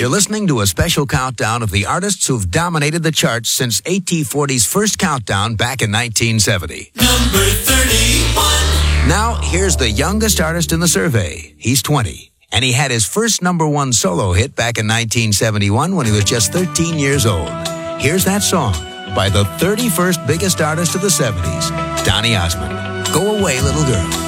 You're listening to a special countdown of the artists who've dominated the charts since AT40's first countdown back in 1970. Number 31. Now, here's the youngest artist in the survey. He's 20, and he had his first number one solo hit back in 1971 when he was just 13 years old. Here's that song by the 31st biggest artist of the 70s, Donny Osmond. Go Away, Little Girl.